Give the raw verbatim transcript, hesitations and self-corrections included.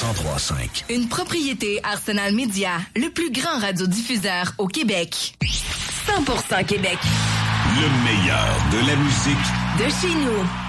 cent trois cinq. Une propriété Arsenal Média, le plus grand radiodiffuseur au Québec. cent pour cent Québec. Le meilleur de la musique de chez nous.